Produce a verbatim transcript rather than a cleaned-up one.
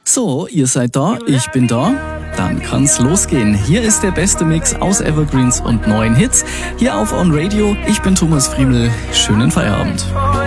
So, ihr seid da, ich bin da. Dann kann's losgehen. Hier ist der beste Mix aus Evergreens und neuen Hits. Hier auf On Radio. Ich bin Thomas Friemel. Schönen Feierabend.